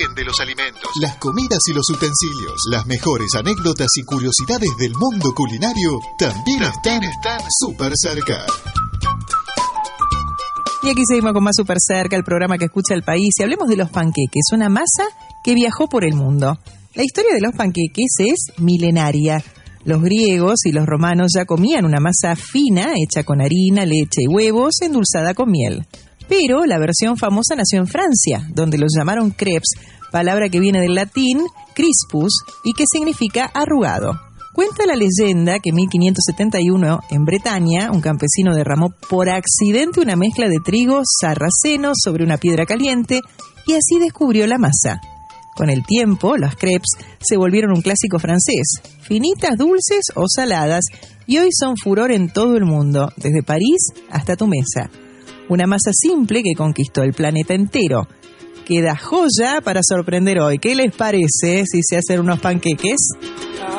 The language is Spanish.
origen de los alimentos, las comidas y los utensilios, las mejores anécdotas y curiosidades del mundo culinario también están súper cerca. Y aquí seguimos con más Súper Cerca, el programa que escucha el país, y hablemos de los panqueques, una masa que viajó por el mundo. La historia de los panqueques es milenaria. Los griegos y los romanos ya comían una masa fina, hecha con harina, leche y huevos, endulzada con miel. Pero la versión famosa nació en Francia, donde los llamaron crepes, palabra que viene del latín crispus y que significa arrugado. Cuenta la leyenda que en 1571, en Bretaña, un campesino derramó por accidente una mezcla de trigo sarraceno sobre una piedra caliente y así descubrió la masa. Con el tiempo, las crepes se volvieron un clásico francés, finitas, dulces o saladas, y hoy son furor en todo el mundo, desde París hasta tu mesa. Una masa simple que conquistó el planeta entero. Queda joya para sorprender hoy. ¿Qué les parece si se hacen unos panqueques?